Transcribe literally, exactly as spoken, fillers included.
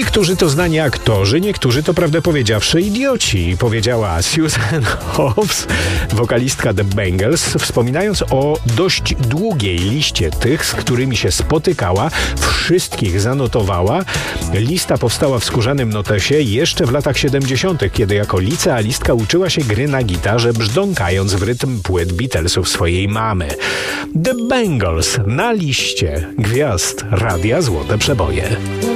Niektórzy to znani aktorzy, niektórzy to prawdę powiedziawszy idioci, powiedziała Susan Hoffs, wokalistka The Bangles, wspominając o dość długiej liście tych, z którymi się spotykała, wszystkich zanotowała. Lista powstała w skórzanym notesie jeszcze w latach siedemdziesiątych, kiedy jako licealistka uczyła się gry na gitarze, brzdąkając w rytm płyt Beatlesów swojej mamy. The Bangles na liście gwiazd Radia Złote Przeboje.